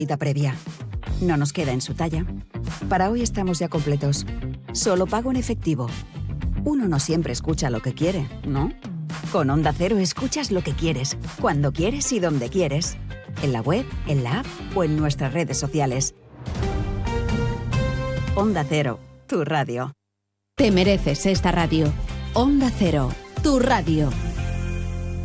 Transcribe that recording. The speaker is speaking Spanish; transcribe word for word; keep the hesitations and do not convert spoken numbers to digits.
cita previa. No nos queda en su talla. Para hoy estamos ya completos. Solo pago en efectivo. Uno no siempre escucha lo que quiere, ¿no? Con Onda Cero escuchas lo que quieres, cuando quieres y donde quieres. En la web, en la app o en nuestras redes sociales. Onda Cero, tu radio. Te mereces esta radio. Onda Cero, tu radio.